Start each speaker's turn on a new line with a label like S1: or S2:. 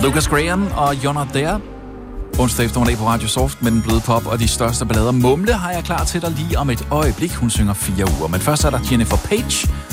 S1: Lucas Graham og You're Not There. Onsdag eftermiddag på Radio Soft med den bløde pop og de største ballader. Mumle har jeg klar til dig lige om et øjeblik. Hun synger 4 uger. Men først er der Jennifer Page